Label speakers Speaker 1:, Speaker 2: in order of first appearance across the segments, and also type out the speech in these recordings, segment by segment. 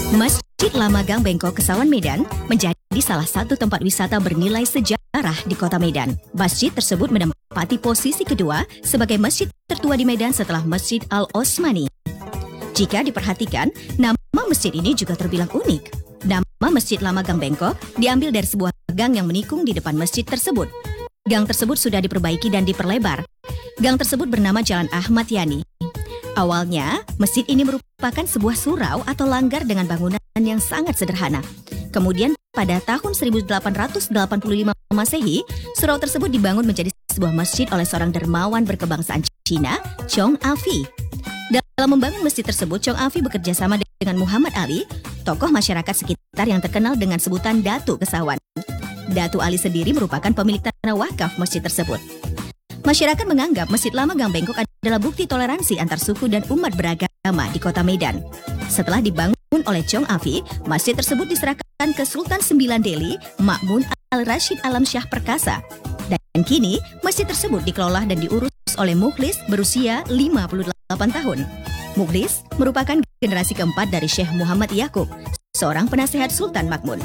Speaker 1: Masjid Lama Gang Bengkok, Kesawan, Medan menjadi salah satu tempat wisata bernilai sejarah di kota Medan. Masjid tersebut menempati posisi kedua sebagai masjid tertua di Medan setelah Masjid Al-Osmani. Jika diperhatikan, nama masjid ini juga terbilang unik. Nama Masjid Lama Gang Bengkok diambil dari sebuah gang yang menikung di depan masjid tersebut. Gang tersebut sudah diperbaiki dan diperlebar. Gang tersebut bernama Jalan Ahmad Yani. Awalnya, masjid ini merupakan sebuah surau atau langgar dengan bangunan yang sangat sederhana. Kemudian, pada tahun 1885 Masehi, surau tersebut dibangun menjadi sebuah masjid oleh seorang dermawan berkebangsaan Cina, Chong Afi. Dalam membangun masjid tersebut, Chong Afi bekerja sama dengan Muhammad Ali, tokoh masyarakat sekitar yang terkenal dengan sebutan Datu Kesawan. Datu Ali sendiri merupakan pemilik tanah wakaf masjid tersebut. Masyarakat menganggap Masjid Lama Gang Bengkok adalah bukti toleransi antar suku dan umat beragama di kota Medan. Setelah dibangun oleh Chong Afi, masjid tersebut diserahkan ke Sultan Sembilan Delhi, Ma'mun Al-Rashid Alam Shah Perkasa. Dan kini, masjid tersebut dikelola dan diurus oleh Mukhlis berusia 58 tahun. Mukhlis merupakan generasi keempat dari Syekh Muhammad Yaqub, seorang penasehat Sultan Makmun.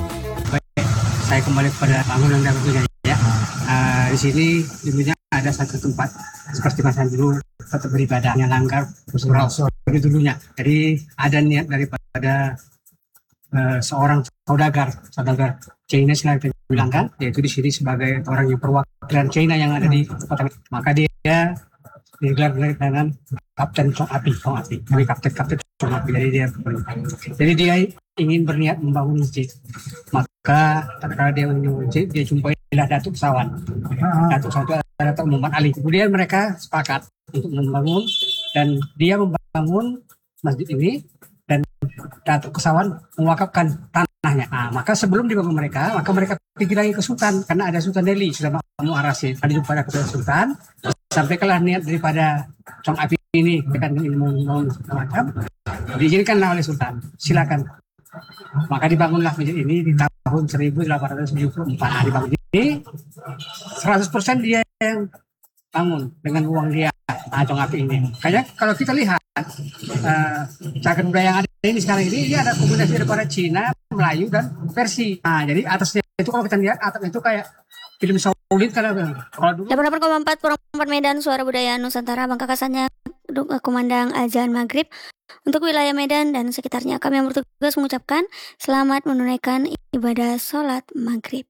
Speaker 2: Saya kembali kepada bangunan dan bentuknya ya. Di sini dulunya ada satu tempat seperti masa dulu tetap beribadahnya langgar surau itu dulunya. Jadi ada niat daripada seorang saudagar China selalu bilang kan, yaitu di sini sebagai orang yang perwakilan China yang ada di kota. Maka dia digelar dengan Kapten Chong Afi, dari Kapten Chong Afi. Jadi dia ingin berniat membangun masjid. Maka tatkala dia membangun masjid, dia jumpailah Datuk Kesawan. Datuk Kesawan itu adalah Datuk Muhammad Ali. Kemudian mereka sepakat untuk membangun, dan dia membangun masjid ini, dan Datuk Kesawan mewakafkan tanahnya. Maka sebelum dibangun mereka pergi lagi ke Sultan, karena ada Sultan Delhi sudah Ma'mun Al-Rashid. Ada jumpa kepada Sultan, sampaikanlah niat daripada Chong Afi ini dengan ilmu macam diizinkanlah oleh Sultan, silakan. Maka dibangunlah masjid ini di tahun 1874. Dibangun ini 100% dia yang bangun dengan uang dia, Chong Afi ini. Kayaknya kalau kita lihat cagar budaya yang ada ini sekarang ini ada kombinasi daripada Cina, Melayu dan Persia. Jadi atasnya itu kalau kita lihat atapnya itu kayak film Saudi kalau dulu.
Speaker 3: 88,4 Medan, Suara Budaya Nusantara. Pangkakasannya kumandang azan maghrib. Untuk wilayah Medan dan sekitarnya, kami yang bertugas mengucapkan selamat menunaikan ibadah sholat maghrib.